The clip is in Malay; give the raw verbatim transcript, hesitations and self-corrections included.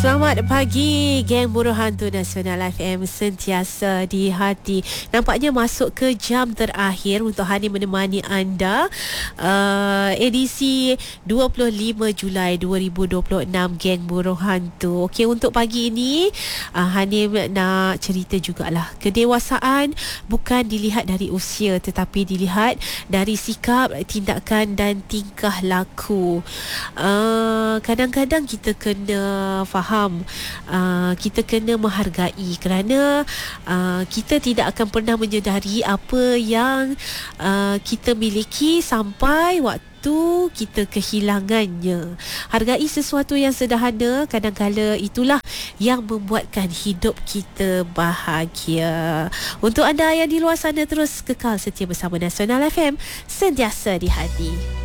Selamat pagi, geng Buruh Hantu Nasional F M sentiasa di hati. Nampaknya masuk ke jam terakhir untuk hari menemani anda, uh, edisi dua puluh lima Julai dua ribu dua puluh enam, geng Buruh Hantu. Okey, untuk pagi ini uh, Hanim nak cerita jugalah. Kedewasaan bukan dilihat dari usia, tetapi dilihat dari sikap, tindakan dan tingkah laku. Uh, kadang-kadang kita kena faham, uh, kita kena menghargai, kerana uh, kita tidak akan pernah menyedari apa yang uh, kita miliki sampai waktu kita kehilangannya. Hargai sesuatu yang sederhana, kadang-kala itulah yang membuatkan hidup kita bahagia. Untuk anda yang di luar sana, terus kekal setia bersama Nasional F M, sentiasa di hati.